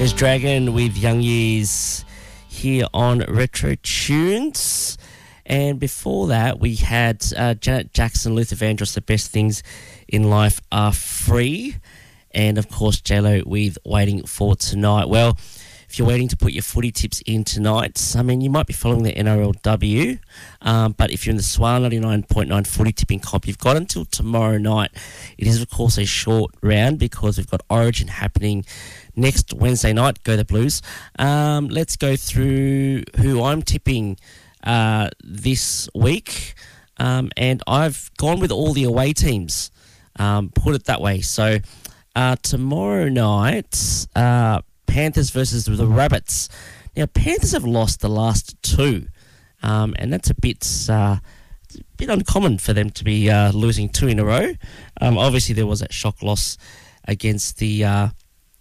There's Dragon with Young Years here on Retro Tunes. And before that, we had Janet Jackson, Luther Vandross, The Best Things in Life Are Free. And, of course, J-Lo with Waiting for Tonight. Well, if you're waiting to put your footy tips in tonight, I mean, you might be following the NRLW, but if you're in the SWA 99.9 footy tipping comp, you've got until tomorrow night. It is, of course, a short round because we've got Origin happening next Wednesday night. Go the Blues. Let's go through who I'm tipping this week, and I've gone with all the away teams, put it that way. So tomorrow night, Panthers versus the Rabbits. Now, Panthers have lost the last two, and that's a bit uncommon for them to be losing two in a row. Obviously, there was that shock loss against the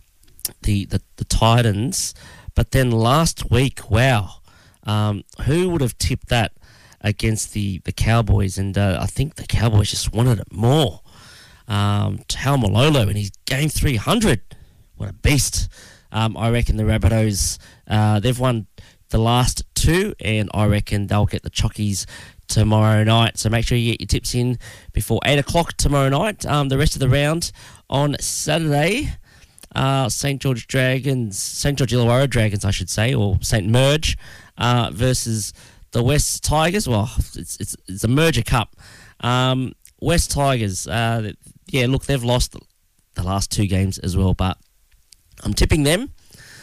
Titans, but then last week, wow, who would have tipped that against the Cowboys? And I think the Cowboys just wanted it more. Taumalolo in his game 300, what a beast. I reckon the Rabbitohs, they've won the last two, and I reckon they'll get the Chockies tomorrow night. So make sure you get your tips in before 8 o'clock tomorrow night. The rest of the round on Saturday, St. George Illawarra Dragons, I should say, or St. Merge versus the West Tigers. Well, it's a merger cup. West Tigers, look, they've lost the last two games as well, but I'm tipping them.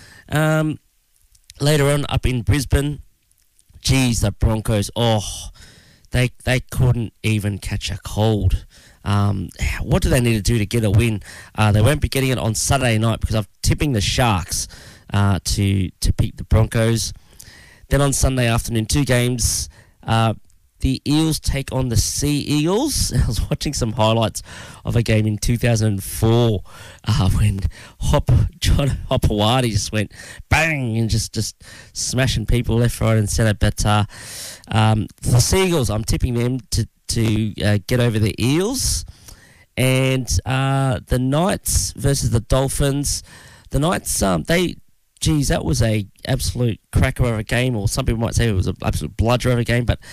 Later on, up in Brisbane, geez, the Broncos, they couldn't even catch a cold. What do they need to do to get a win? They won't be getting it on Saturday night because I'm tipping the Sharks to beat the Broncos. Then on Sunday afternoon, two games. The Eels take on the Sea Eagles. I was watching some highlights of a game in 2004 when John Hopewadi just went bang and just smashing people left, right and centre. But the Sea Eagles, I'm tipping them to get over the Eels. And the Knights versus the Dolphins. The Knights, that was a absolute cracker of a game, or some people might say it was an absolute bludger of a game, but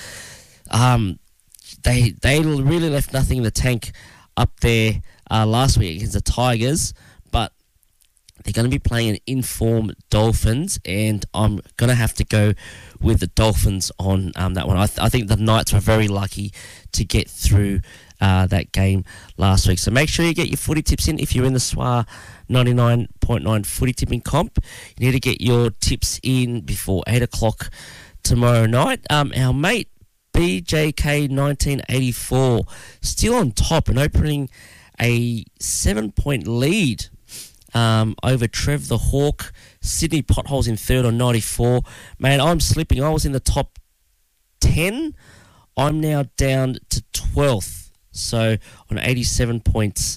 they really left nothing in the tank up there last week against the Tigers, but they're going to be playing an informed Dolphins, and I'm going to have to go with the Dolphins on that one. I think the Knights were very lucky to get through that game last week. So make sure you get your footy tips in. If you're in the SWA 99.9 footy tipping comp, you need to get your tips in before 8 o'clock tomorrow night. Our mate BJK 1984 still on top and opening a 7-point lead over Trev the Hawk. Sydney Potholes in third on 94. Man, I'm slipping. I was in the top 10. I'm now down to 12th, so on 87 points.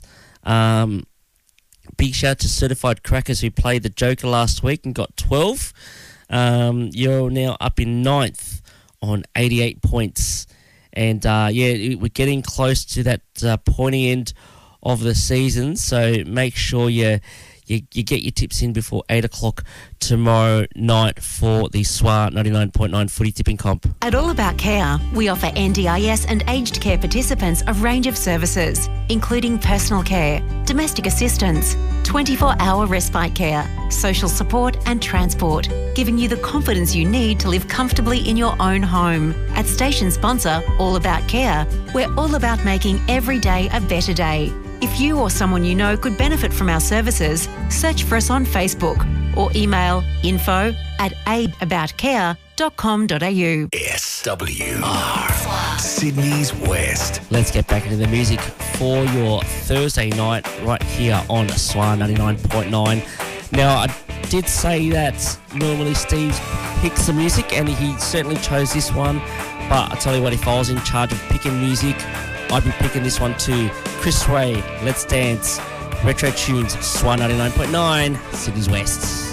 Big shout out to Certified Crackers who played the Joker last week and got 12. You're now up in 9th on 88 points. And, we're getting close to that pointy end of the season, so make sure you get your tips in before 8 o'clock tomorrow night for the SWA 99.9 footy tipping comp. At All About Care, we offer NDIS and aged care participants a range of services, including personal care, domestic assistance, 24-hour respite care, social support and transport, giving you the confidence you need to live comfortably in your own home. At station sponsor All About Care, we're all about making every day a better day. If you or someone you know could benefit from our services, search for us on Facebook or email info@aidaboutcare.com.au. SWR, Sydney's West. Let's get back into the music for your Thursday night right here on SWA 99.9. Now, I did say that normally Steve picks the music, and he certainly chose this one, but I tell you what, if I was in charge of picking music, I'd be picking this one too. Chris Ray, Let's Dance, Retro Tunes, SWA 99.9, Sydney's West.